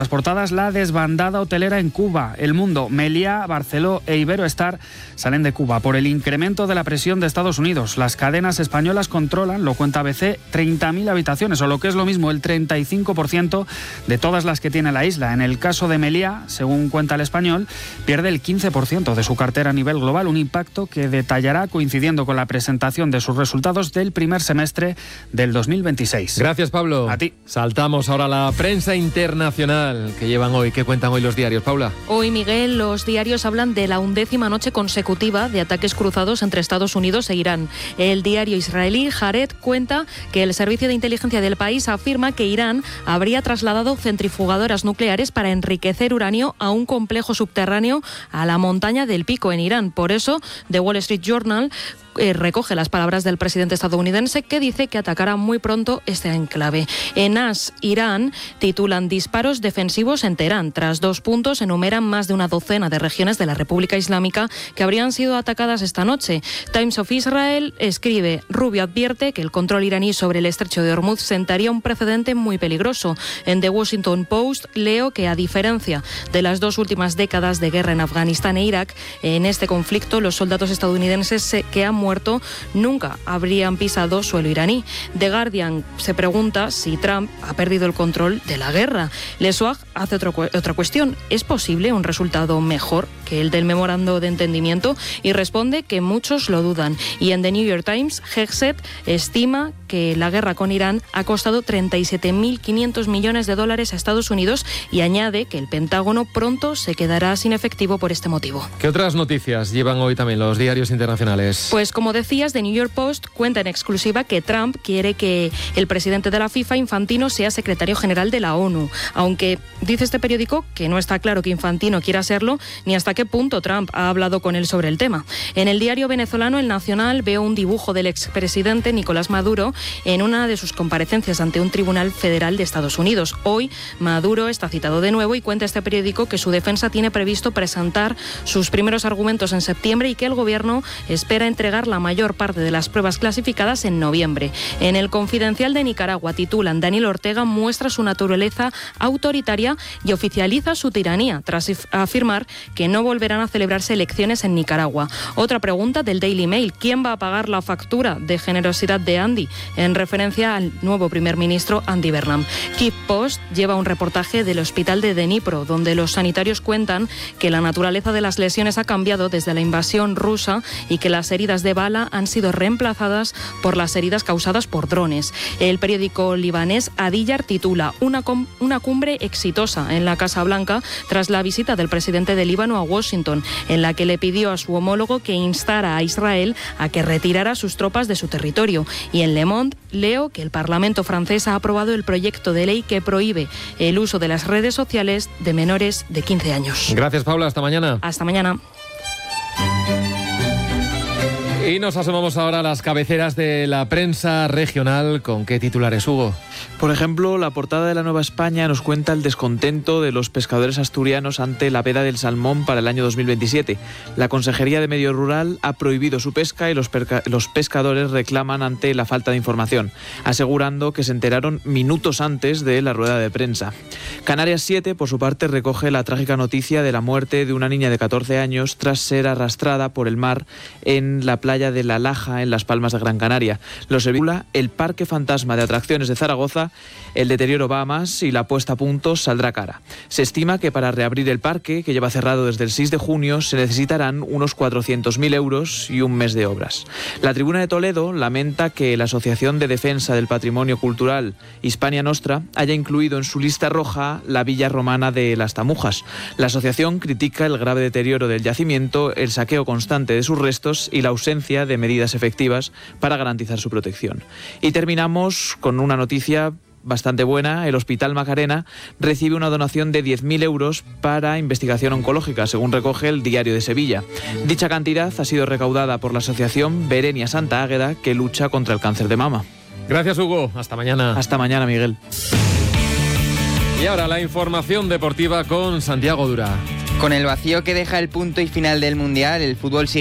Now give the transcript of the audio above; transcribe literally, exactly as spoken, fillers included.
Las portadas, la desbandada hotelera en Cuba. El Mundo, Meliá, Barceló e Iberoestar salen de Cuba por el incremento de la presión de Estados Unidos. Las cadenas españolas controlan, lo cuenta A B C, treinta mil habitaciones, o lo que es lo mismo, el treinta y cinco por ciento de todas las que tiene la isla. En el caso de Meliá, según cuenta El Español, pierde el quince por ciento de su cartera a nivel global, un impacto que detallará coincidiendo con la presentación de sus resultados del primer semestre del dos mil veintiséis. Gracias, Pablo. A ti. Saltamos ahora a la prensa internacional que llevan hoy. ¿Qué cuentan hoy los diarios, Paula? Hoy, Miguel, los diarios hablan de la undécima noche consecutiva de ataques cruzados entre Estados Unidos e Irán. El diario israelí Haaretz cuenta que el servicio de inteligencia del país afirma que Irán habría trasladado centrifugadoras nucleares para enriquecer uranio a un complejo subterráneo a la montaña del Pico en Irán. Por eso, The Wall Street Journal Eh, recoge las palabras del presidente estadounidense, que dice que atacará muy pronto este enclave. En A S, Irán, titulan disparos defensivos en Teherán. Tras dos puntos, enumeran más de una docena de regiones de la República Islámica que habrían sido atacadas esta noche. Times of Israel escribe: Rubio advierte que el control iraní sobre el estrecho de Hormuz sentaría un precedente muy peligroso. En The Washington Post leo que, a diferencia de las dos últimas décadas de guerra en Afganistán e Irak, en este conflicto los soldados estadounidenses que han muerto nunca habrían pisado suelo iraní. The Guardian se pregunta si Trump ha perdido el control de la guerra. Le Soir hace otro, otra cuestión: ¿es posible un resultado mejor que el del memorando de entendimiento? Y responde que muchos lo dudan. Y en The New York Times, Hegseth estima que la guerra con Irán ha costado treinta y siete mil quinientos millones de dólares a Estados Unidos, y añade que el Pentágono pronto se quedará sin efectivo por este motivo. ¿Qué otras noticias llevan hoy también los diarios internacionales? Pues como decías, The New York Post cuenta en exclusiva que Trump quiere que el presidente de la FIFA, Infantino, sea secretario general de la ONU, aunque dice este periódico que no está claro que Infantino quiera serlo ni hasta qué punto Trump ha hablado con él sobre el tema. En el diario venezolano El Nacional veo un dibujo del expresidente Nicolás Maduro en una de sus comparecencias ante un tribunal federal de Estados Unidos. Hoy Maduro está citado de nuevo y cuenta este periódico que su defensa tiene previsto presentar sus primeros argumentos en septiembre y que el gobierno espera entregar la mayor parte de las pruebas clasificadas en noviembre. En El Confidencial de Nicaragua titulan: Daniel Ortega muestra su naturaleza autoritaria y oficializa su tiranía, tras afirmar que no volverán a celebrarse elecciones en Nicaragua. Otra pregunta del Daily Mail: ¿quién va a pagar la factura de generosidad de Andy? En referencia al nuevo primer ministro Andy Burnham. Kiev Post lleva un reportaje del hospital de Dnipro, donde los sanitarios cuentan que la naturaleza de las lesiones ha cambiado desde la invasión rusa y que las heridas de bala han sido reemplazadas por las heridas causadas por drones. El periódico libanés Adiyar titula: una, com- una cumbre exitosa en la Casa Blanca tras la visita del presidente de Líbano a Washington, en la que le pidió a su homólogo que instara a Israel a que retirara sus tropas de su territorio. Y en Le Monde leo que el Parlamento francés ha aprobado el proyecto de ley que prohíbe el uso de las redes sociales de menores de quince años. Gracias, Paula. Hasta mañana. Hasta mañana. Y nos asomamos ahora a las cabeceras de la prensa regional. ¿Con qué titulares, Hugo? Por ejemplo, la portada de La Nueva España nos cuenta el descontento de los pescadores asturianos ante la veda del salmón para el año dos mil veintisiete. La Consejería de Medio Rural ha prohibido su pesca y los, perca- los pescadores reclaman ante la falta de información, asegurando que se enteraron minutos antes de la rueda de prensa. Canarias siete, por su parte, recoge la trágica noticia de la muerte de una niña de catorce años tras ser arrastrada por el mar en la playa de La Laja, en Las Palmas de Gran Canaria. Lo vincula el Parque Fantasma de Atracciones de Zaragoza. El deterioro va a más y la puesta a punto saldrá cara. Se estima que para reabrir el parque, que lleva cerrado desde el seis de junio, se necesitarán unos cuatrocientos mil euros y un mes de obras. La Tribuna de Toledo lamenta que la Asociación de Defensa del Patrimonio Cultural Hispania Nostra haya incluido en su lista roja la villa romana de Las Tamujas. La asociación critica el grave deterioro del yacimiento, el saqueo constante de sus restos y la ausencia de medidas efectivas para garantizar su protección. Y terminamos con una noticia bastante buena. El Hospital Macarena recibe una donación de diez mil euros para investigación oncológica, según recoge el Diario de Sevilla. Dicha cantidad ha sido recaudada por la asociación Berenia Santa Águeda, que lucha contra el cáncer de mama. Gracias, Hugo. Hasta mañana. Hasta mañana, Miguel. Y ahora la información deportiva con Santiago Dura. Con el vacío que deja el punto y final del Mundial, el fútbol sigue